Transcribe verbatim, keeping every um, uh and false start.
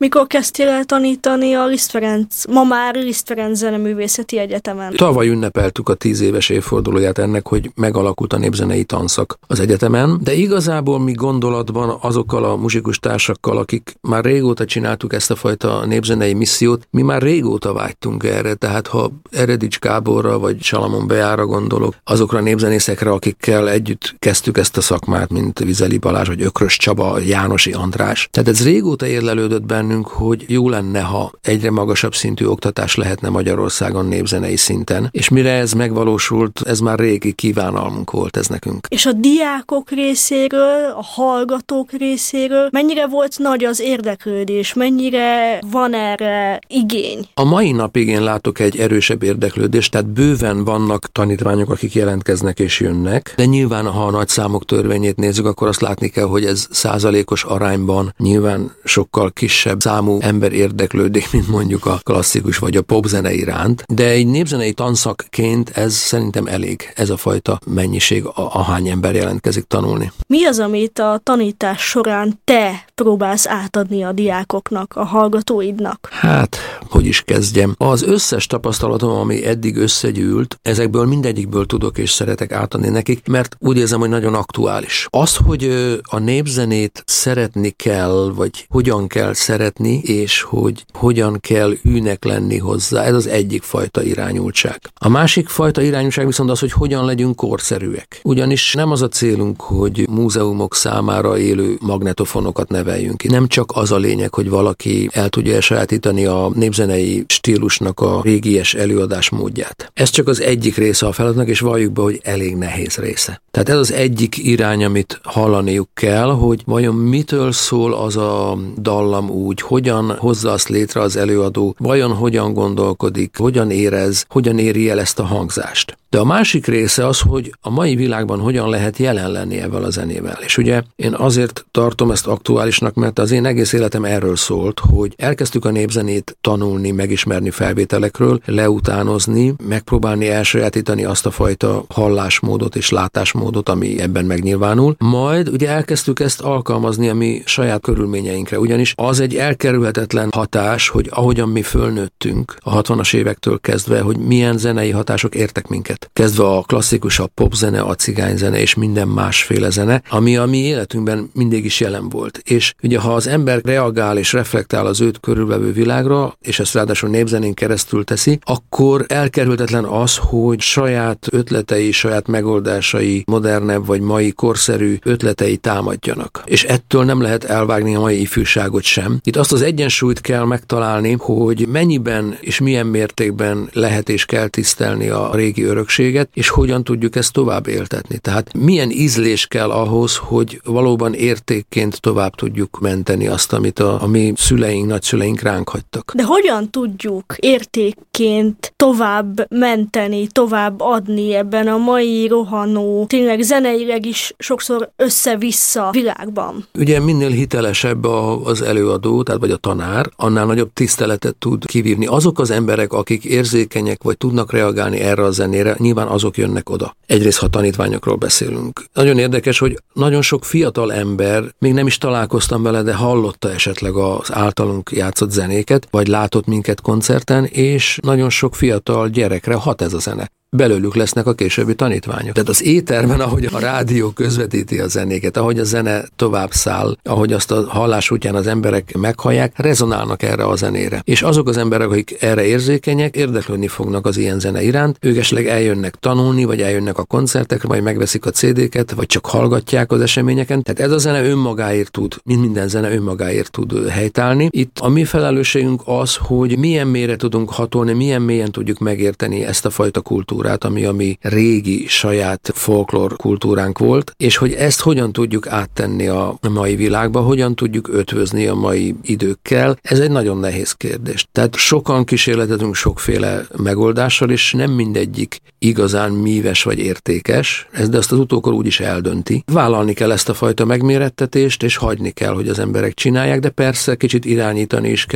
Mikor kezdtél el tanítani a Liszt Ferenc, ma már Liszt Ferenc Zeneművészeti Egyetemen? Tavaly ünnepeltük a tíz éves évfordulóját ennek, hogy megalakult a népzenei tanszak az egyetemen, de igazából mi gondolatban azokkal a muzsikustársakkal, akik már régóta csináltuk ezt a fajta népzenei missziót, mi már régóta vágytunk erre, tehát ha Eredics Gáborra vagy Salamon Beára gondolok, azokra a népzenészekre, akikkel együtt kezdtük ezt a szakmát, mint Vizeli Balázs, vagy Ökrös Csaba, Jánosi András. Tehát ez régóta érlelődött bennünk, hogy jó lenne, ha egyre magasabb szintű oktatás lehetne Magyarországon népzenei szinten, és mire ez megvalósult, ez már régi kívánalmunk volt ez nekünk. És a diákok részéről, a hallgatók részéről mennyire volt nagy az érdeklődés, mennyire van erre igény? A mai napig én látok egy erősebb érdeklődést, tehát bőven vannak tanítványok, akik jelentkeznek és jönnek, de nyilván, ha a nagyszámok törvényét nézzük, akkor azt látni kell, hogy ez százalékos arányban nyilván sokkal kisebb számú ember érdeklődik, mint mondjuk a klasszikus vagy a popzene iránt, de egy népzenei tanszakként ez szerintem elég, ez a fajta mennyiség, ahány ember jelentkezik tanulni. Mi az, amit a tanítás során te próbálsz átadni a diákoknak, a hallgatóidnak? Hát, hogy is kezdjem? Az összes tapasztalatom, ami eddig összegyűlt, ezekből mindegyikből tudok és szeretek átadni nekik, mert úgy érzem, hogy nagyon aktuális. Az, hogy a népzenét szeretni kell, vagy hogyan kell szeretni, és hogy hogyan kell hűnek lenni hozzá, ez az egyik fajta irányultság. A másik fajta irányultság viszont az, hogy hogyan legyünk korszerűek. Ugyanis nem az a célunk, hogy múzeumok számára élő magnetofonokat neveljünk ki. Nem csak az a lényeg, hogy valaki el tudja elsajátítani a népzenei stílusnak a régies előadás módját. Ez csak az egyik része a feladatnak, és valljuk be, hogy elég nehéz része. Tehát ez az egyik irány, amit hallaniuk kell, hogy vajon mitől szól az a dallam úgy, hogyan hozza azt létre az előadó, vajon hogyan gondolkodik, hogyan érez, hogyan éri el ezt a hangzást. De a másik része az, hogy a mai világban hogyan lehet jelen lenni ezzel a zenével. És ugye én azért tartom ezt aktuálisnak, mert az én egész életem erről szólt, hogy elkezdtük a népzenét tanulni, megismerni felvételekről, leutánozni, megpróbálni elsajátítani azt a fajta hallásmódot és látásmódot, ami ebben megnyilvánul. Majd ugye elkezdtük ezt alkalmazni a mi saját körülményeinkre, ugyanis az egy elkerülhetetlen hatás, hogy ahogyan mi fölnőttünk a hatvanas évektől kezdve, hogy milyen zenei hatások értek minket. Kezdve a klasszikus, a popzene, a cigányzene és minden másféle zene, ami a mi életünkben mindig is jelen volt. És ugye ha az ember reagál és reflektál az őt körülvevő világra, és ezt ráadásul népzenén keresztül teszi, akkor elkerülhetetlen az, hogy saját ötletei, saját megoldásai, modernebb vagy mai korszerű ötletei támadjanak. És ettől nem lehet elvágni a mai ifjúságot sem. Itt azt az egyensúlyt kell megtalálni, hogy mennyiben és milyen mértékben lehet és kell tisztelni a régi örökséget, és hogyan tudjuk ezt tovább éltetni. Tehát milyen ízlés kell ahhoz, hogy valóban értékként tovább tudjuk menteni azt, amit a, a mi szüleink, nagyszüleink ránk hagytak. De hogyan tudjuk értékként tovább menteni, tovább adni ebben a mai rohanó, tényleg zeneileg is sokszor össze-vissza világban? Ugye minél hitelesebb az előadó, tehát vagy a tanár, annál nagyobb tiszteletet tud kivívni. Azok az emberek, akik érzékenyek, vagy tudnak reagálni erre a zenére, nyilván azok jönnek oda. Egyrészt, ha tanítványokról beszélünk. Nagyon érdekes, hogy nagyon sok fiatal ember, még nem is találkoztam vele, de hallotta esetleg az általunk játszott zenéket, vagy látott minket koncerten, és nagyon sok fiatal gyerekre hat ez a zene. Belőlük lesznek a későbbi tanítványok. Tehát az éterben, ahogy a rádió közvetíti a zenéket, ahogy a zene tovább száll, ahogy azt a hallás útján az emberek meghallják, rezonálnak erre a zenére. És azok az emberek, akik erre érzékenyek, érdeklődni fognak az ilyen zene iránt, ők esetleg eljönnek tanulni, vagy eljönnek a koncertekre, vagy megveszik a cé dé-ket, vagy csak hallgatják az eseményeken. Tehát ez a zene önmagáért tud, mint minden zene önmagáért tud helytállni. Itt a mi felelősségünk az, hogy milyen mélyre tudunk hatolni, milyen mélyen tudjuk megérteni ezt a fajta kultúrát, ami a mi régi saját folklór kultúránk volt, és hogy ezt hogyan tudjuk áttenni a mai világba, hogyan tudjuk ötvözni a mai időkkel, ez egy nagyon nehéz kérdés. Tehát sokan kísérletezünk sokféle megoldással, és nem mindegyik igazán míves vagy értékes, ez de azt az utókor úgyis eldönti. Vállalni kell ezt a fajta megmérettetést, és hagyni kell, hogy az emberek csinálják, de persze kicsit irányítani is kell,